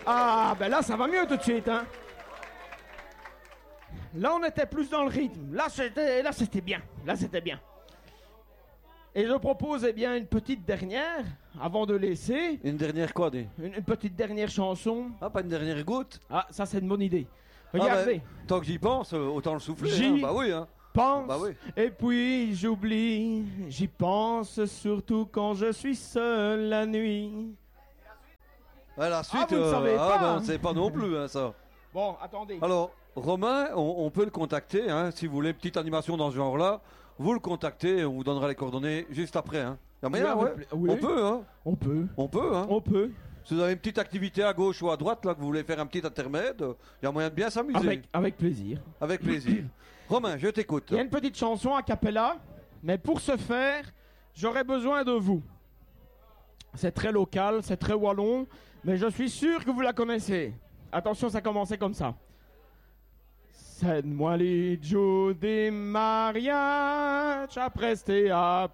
Ah, ben là, ça va mieux tout de suite, hein. Là, on était plus dans le rythme. Là, c'était bien. Là, c'était bien. Et je propose, eh bien, une petite dernière, avant de laisser. Une dernière quoi, Une petite dernière chanson. Ah, pas une dernière goutte? Ah, ça, c'est une bonne idée. Regardez. Tant que j'y pense, autant le souffler. J'y Bah oui, hein. pense, Bah oui. et puis j'oublie. J'y pense surtout quand je suis seul la nuit. La suite, vous ne savez pas. ben, on ne sait pas non plus, hein, ça. Bon, attendez. Alors, Romain, on peut le contacter, hein, si vous voulez une petite animation dans ce genre-là. Vous le contactez, on vous donnera les coordonnées juste après. Hein. Y a moyen, ouais. Oui. On peut, hein. On peut. On peut, hein. On peut. Si vous avez une petite activité à gauche ou à droite, là, que vous voulez faire un petit intermède, il y a moyen de bien s'amuser. Avec plaisir. Avec plaisir. Romain, je t'écoute. Il y a une petite chanson a cappella, mais pour ce faire, j'aurais besoin de vous. C'est très local, c'est très wallon, mais je suis sûr que vous la connaissez. Attention, ça commençait comme ça. Sed moi les Joe des mariages a preste a